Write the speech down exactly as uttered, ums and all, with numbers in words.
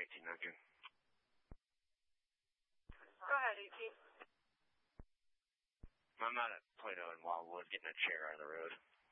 eighteen nineteen. Go ahead, eighteen. I'm out at Plato and Wildwood getting a chair out of the road.